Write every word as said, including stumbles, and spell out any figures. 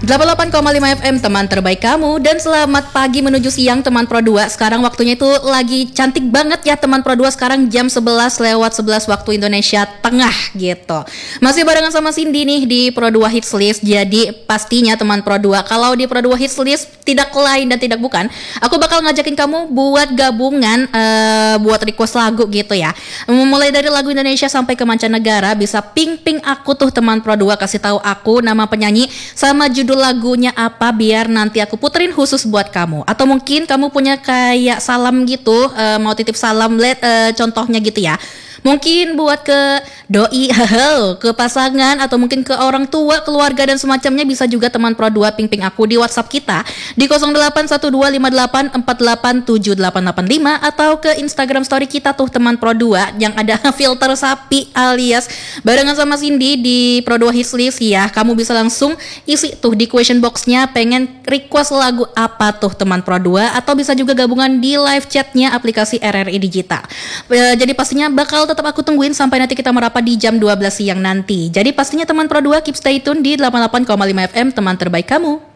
delapan puluh delapan koma lima F M teman terbaik kamu, dan selamat pagi menuju siang teman Pro dua. Sekarang waktunya itu lagi cantik banget ya teman Pro dua. Sekarang jam sebelas lewat sebelas waktu Indonesia Tengah gitu. Masih barengan sama Cindy nih di Pro dua Hits List. Jadi pastinya teman Pro dua, kalau di Pro dua Hits List tidak lain dan tidak bukan, aku bakal ngajakin kamu buat gabungan uh, buat request lagu gitu ya. Mulai dari lagu Indonesia sampai ke mancanegara, bisa ping-ping aku tuh teman Pro dua, kasih tahu aku nama penyanyi sama judul lagunya apa, biar nanti aku puterin khusus buat kamu. Atau mungkin kamu punya kayak salam gitu, uh, mau titip salam, let uh, contohnya gitu ya. Mungkin buat ke doi, ke pasangan, atau mungkin ke orang tua, keluarga dan semacamnya, bisa juga teman Pro dua ping-ping aku di WhatsApp kita di nol delapan satu dua lima delapan empat delapan tujuh delapan delapan lima, atau ke Instagram story kita tuh teman Pro dua yang ada filter sapi alias barengan sama Cindy di Pro dua Hits List ya. Kamu bisa langsung isi tuh di question boxnya pengen request lagu apa tuh teman Pro dua, atau bisa juga gabungan di live chatnya aplikasi R R I Digital. E, jadi pastinya bakal tetap aku tungguin sampai nanti kita merapat di jam dua belas siang nanti. Jadi pastinya teman Pro dua keep stay tune di delapan puluh delapan koma lima F M teman terbaik kamu.